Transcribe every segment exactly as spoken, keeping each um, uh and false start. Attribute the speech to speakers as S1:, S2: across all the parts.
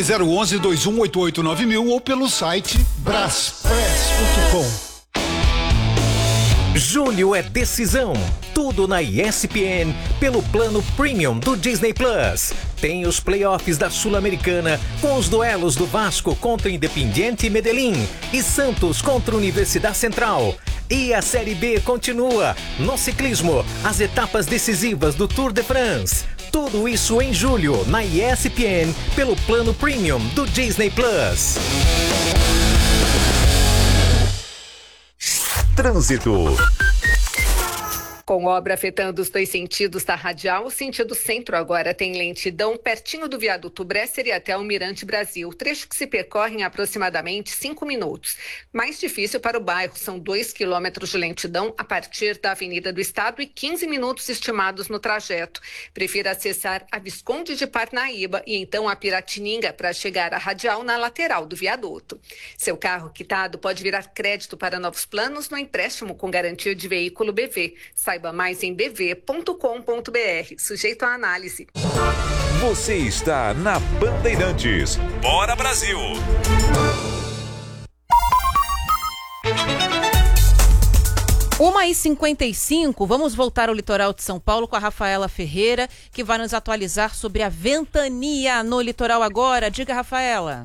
S1: Ligue zero onze, dois um oito oito nove mil ou pelo site braspress ponto com.
S2: Julho é decisão. Tudo na E S P N pelo plano Premium do Disney Plus. Tem os playoffs da Sul-Americana com os duelos do Vasco contra Independiente Medellín e Santos contra Universidade Central. E a Série B continua. No ciclismo, as etapas decisivas do Tour de France. Tudo isso em julho na E S P N pelo plano Premium do Disney Plus.
S3: Trânsito.
S4: Com obra afetando os dois sentidos da radial, o sentido centro agora tem lentidão pertinho do viaduto Bresser e até o Mirante Brasil, trecho que se percorre em aproximadamente cinco minutos. Mais difícil para o bairro, são dois quilômetros de lentidão a partir da Avenida do Estado e quinze minutos estimados no trajeto. Prefira acessar a Visconde de Parnaíba e então a Piratininga para chegar à radial na lateral do viaduto. Seu carro quitado pode virar crédito para novos planos no empréstimo com garantia de veículo B V. Saiba mais em b v ponto com ponto b r, sujeito à análise.
S3: Você está na Bandeirantes. Bora, Brasil!
S5: uma e cinquenta e cinco, vamos voltar ao litoral de São Paulo com a Rafaela Ferreira, que vai nos atualizar sobre a ventania no litoral agora. Diga, Rafaela.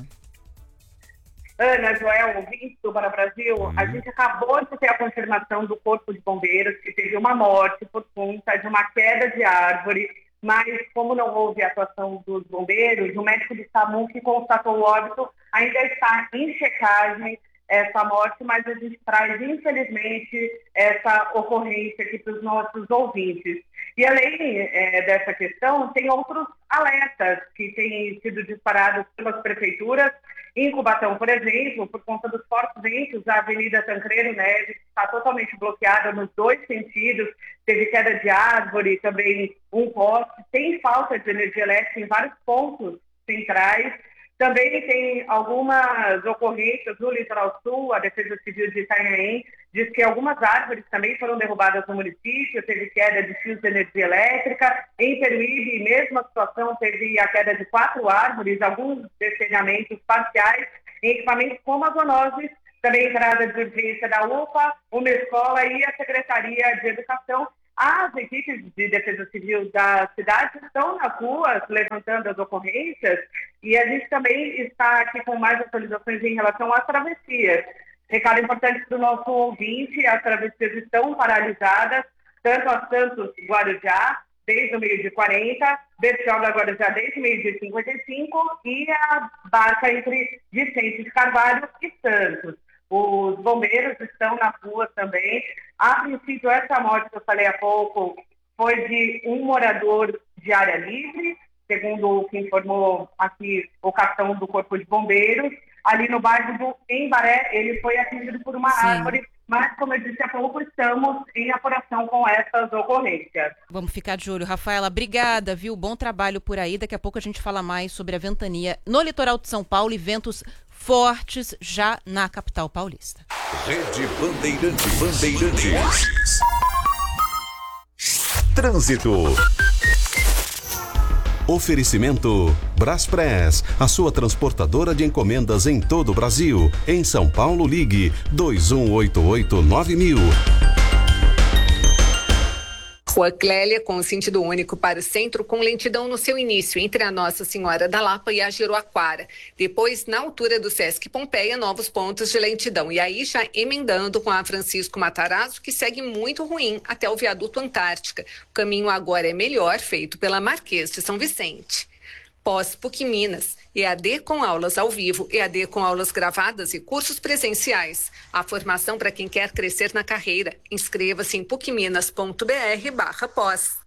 S6: Ana, Joel, ouvinte do Bora Brasil, a gente acabou de ter a confirmação do Corpo de Bombeiros que teve uma morte por conta de uma queda de árvore, mas como não houve atuação dos bombeiros, o médico do SAMU que constatou o óbito ainda está em checagem essa morte, mas a gente traz, infelizmente, essa ocorrência aqui para os nossos ouvintes. E além é, dessa questão, tem outros alertas que têm sido disparados pelas prefeituras. Em Cubatão, por exemplo, por conta dos fortes ventos, a Avenida Tancredo Neves está totalmente bloqueada nos dois sentidos, teve queda de árvore, também um poste, tem falta de energia elétrica em vários pontos centrais. Também tem algumas ocorrências no Litoral Sul, a Defesa Civil de Itanhaém diz que algumas árvores também foram derrubadas no município, teve queda de fios de energia elétrica. Em Peruíbe, mesma situação, teve a queda de quatro árvores, alguns destelhamentos parciais em equipamentos como as zoonoses, também entrada de urgência da U P A, uma escola e a Secretaria de Educação. As equipes de defesa civil da cidade estão nas ruas levantando as ocorrências e a gente também está aqui com mais atualizações em relação às travessias. Recado importante para o nosso ouvinte, as travessias estão paralisadas, tanto a Santos Guarujá, desde o meio-dia e quarenta, Bertioga Guarujá desde o meio-dia e cinquenta e cinco e a barca entre Vicente de Carvalho e Santos. Os bombeiros estão na rua também. A princípio, essa morte que eu falei há pouco foi de um morador de área livre, segundo o que informou aqui o capitão do Corpo de Bombeiros. Ali no bairro do Embaré, ele foi atingido por uma Sim. árvore, mas, como eu disse há pouco, estamos em apuração com essas ocorrências.
S5: Vamos ficar de olho. Rafaela, obrigada, viu? Bom trabalho por aí. Daqui a pouco a gente fala mais sobre a ventania no litoral de São Paulo e ventos fortes já na capital paulista.
S3: Rede Bandeirantes. Bandeirantes. Trânsito. Oferecimento Braspress, a sua transportadora de encomendas em todo o Brasil. Em São Paulo, ligue dois um oito oito nove mil.
S4: Rua Clélia, com sentido único para o centro, com lentidão no seu início, entre a Nossa Senhora da Lapa e a Giroaquara. Depois, na altura do Sesc Pompeia, novos pontos de lentidão. E aí, já emendando com a Francisco Matarazzo, que segue muito ruim até o viaduto Antártica. O caminho agora é melhor, feito pela Marquês de São Vicente. Pós-P U C Minas, E A D com aulas ao vivo, E A D com aulas gravadas e cursos presenciais. A formação para quem quer crescer na carreira. Inscreva-se em pucminas ponto b r barra pós.